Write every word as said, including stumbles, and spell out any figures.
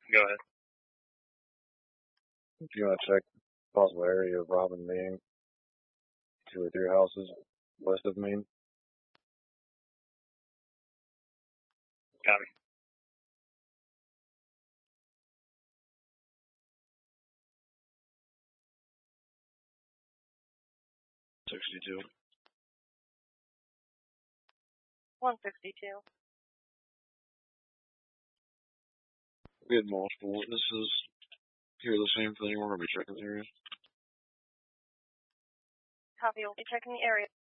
Go ahead. If you want to check possible area of Robin being two or three houses west of me. Copy. Sixty-two. One sixty-two. We had multiple witnesses hear the same thing. We're gonna be checking the area. Copy. We'll be checking the area.